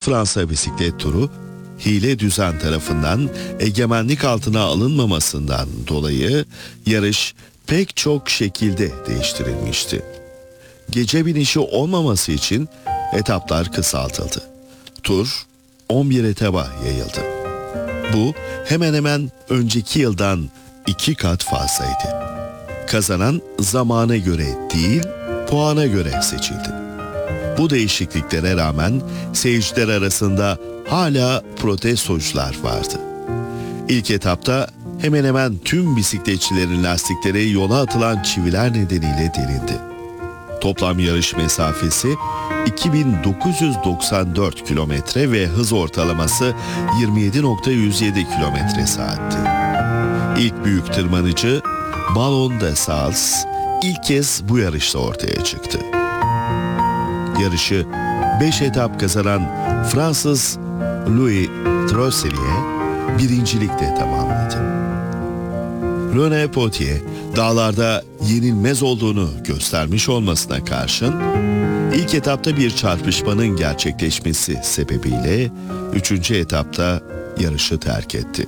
Fransa bisiklet turu, hile düzen tarafından egemenlik altına alınmamasından dolayı yarış pek çok şekilde değiştirilmişti. Gece binişi olmaması için etaplar kısaltıldı. Tur 11 etaba yayıldı. Bu hemen hemen önceki yıldan 2 kat fazlaydı. Kazanan zamana göre değil, puana göre seçildi. Bu değişikliklere rağmen seyirciler arasında hala protestocular vardı. İlk etapta hemen hemen tüm bisikletçilerin lastikleri yola atılan çiviler nedeniyle delindi. Toplam yarış mesafesi 2994 kilometre ve hız ortalaması 27.107 kilometre saatti. İlk büyük tırmanıcı Ballon de Sals ilk kez bu yarışta ortaya çıktı. Yarışı 5 etap kazanan Fransız Louis Trosselier birincilikle tamamladı. René Potier dağlarda yenilmez olduğunu göstermiş olmasına karşın ilk etapta bir çarpışmanın gerçekleşmesi sebebiyle 3. etapta yarışı terk etti.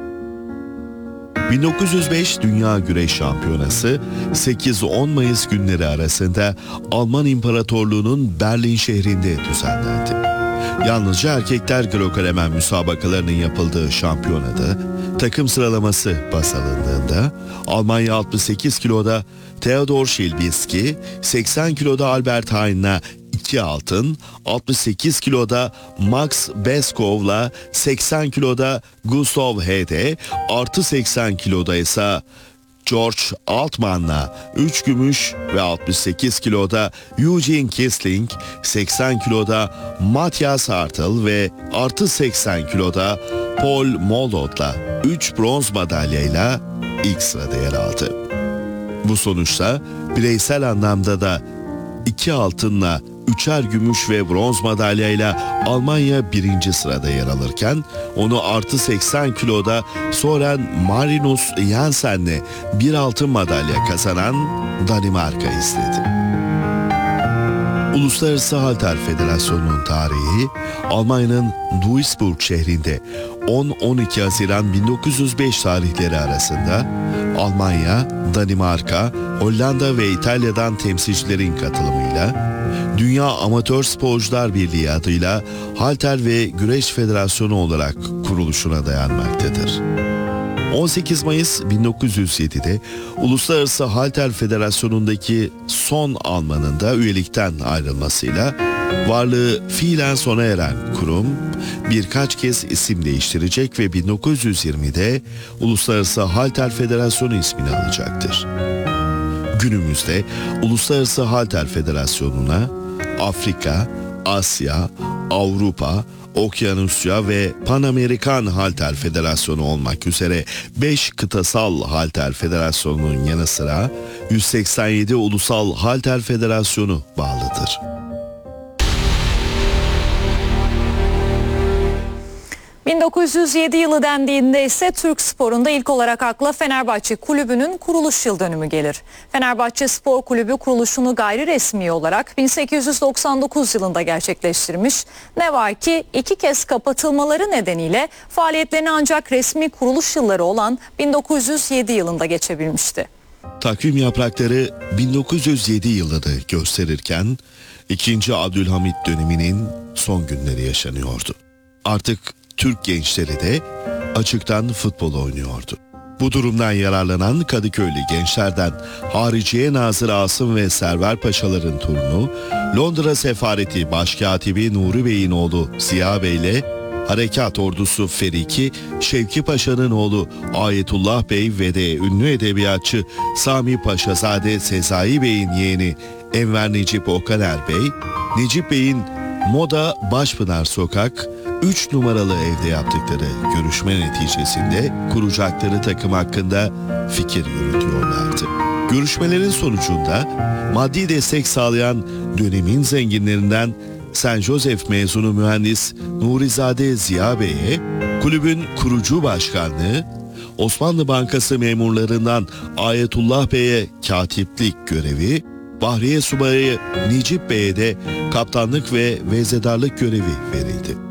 1905 Dünya Güreş Şampiyonası 8-10 Mayıs günleri arasında Alman İmparatorluğu'nun Berlin şehrinde düzenlendi. Yalnızca erkekler Greco-Romen müsabakalarının yapıldığı şampiyonada takım sıralaması baz alındığında Almanya 68 kiloda Theodor Schilbiski, 80 kiloda Albert Hein'la 2 altın, 68 kiloda Max Beskov'la 80 kiloda Gustav Hede, artı 80 kiloda ise George Altman'la 3 gümüş ve 68 kiloda Eugene Kissling, 80 kiloda Matthias Hartl ve artı 80 kiloda Paul Molot'la 3 bronz madalyayla ilk sırada yer aldı. Bu sonuçta bireysel anlamda da 2 altınla 3'er gümüş ve bronz madalyayla Almanya 1. sırada yer alırken onu artı 80 kiloda Søren Marinus Jensen'le 1 altın madalya kazanan Danimarka izledi. Uluslararası Halter Federasyonu'nun tarihi Almanya'nın Duisburg şehrinde 10-12 Haziran 1905 tarihleri arasında Almanya, Danimarka, Hollanda ve İtalya'dan temsilcilerin katılımıyla Dünya Amatör Sporcular Birliği adıyla Halter ve Güreş Federasyonu olarak kuruluşuna dayanmaktadır. 18 Mayıs 1907'de Uluslararası Halter Federasyonu'ndaki son Alman'ın da üyelikten ayrılmasıyla varlığı fiilen sona eren kurum birkaç kez isim değiştirecek ve 1920'de Uluslararası Halter Federasyonu ismini alacaktır. Günümüzde Uluslararası Halter Federasyonu'na Afrika, Asya, Avrupa, Okyanusya ve Pan-Amerikan Halter Federasyonu olmak üzere 5 kıtasal Halter Federasyonu'nun yanı sıra 187 Ulusal Halter Federasyonu bağlıdır. ...1907 yılı dendiğinde ise Türk sporunda ilk olarak akla Fenerbahçe Kulübü'nün kuruluş yıl dönümü gelir. Fenerbahçe Spor Kulübü kuruluşunu gayri resmi olarak 1899 yılında gerçekleştirmiş. Ne var ki 2 kez kapatılmaları nedeniyle faaliyetlerini ancak resmi kuruluş yılları olan 1907 yılında geçebilmişti. Takvim yaprakları 1907 yılını gösterirken 2. Abdülhamit döneminin son günleri yaşanıyordu. Artık Türk gençleri de açıktan futbol oynuyordu. Bu durumdan yararlanan Kadıköylü gençlerden Hariciye Nazır Asım ve Server Paşaların torunu, Londra Sefareti Başkatibi Nuri Bey'in oğlu Ziya Bey ile Harekat Ordusu Feriki, Şevki Paşa'nın oğlu Ayetullah Bey ve de ünlü edebiyatçı Sami Paşazade Sezai Bey'in yeğeni Enver Necip Okaner Bey, Necip Bey'in Moda Başpınar Sokak 3 numaralı evde yaptıkları görüşme neticesinde kuracakları takım hakkında fikir yürütüyorlardı. Görüşmelerin sonucunda maddi destek sağlayan dönemin zenginlerinden St. Joseph mezunu mühendis Nurizade Ziya Bey'e kulübün kurucu başkanlığı, Osmanlı Bankası memurlarından Ayetullah Bey'e katiplik görevi, Bahriye Subayı Necip Bey'e de kaptanlık ve vezedarlık görevi verildi.